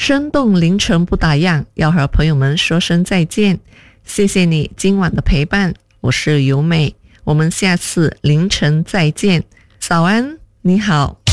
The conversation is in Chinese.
生动凌晨不打烊，要和朋友们说声再见。谢谢你今晚的陪伴，我是尤美，我们下次凌晨再见。早安，你好。